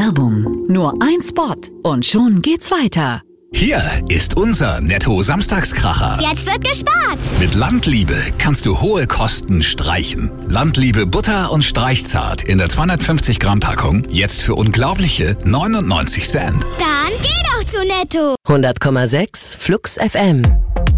Werbung. Nur ein Spot und schon geht's weiter. Hier ist unser Netto-Samstagskracher. Jetzt wird gespart. Mit Landliebe kannst du hohe Kosten streichen. Landliebe Butter und Streichzart in der 250 Gramm Packung. Jetzt für unglaubliche 99 Cent. Dann geh doch zu Netto. 100,6 Flux FM.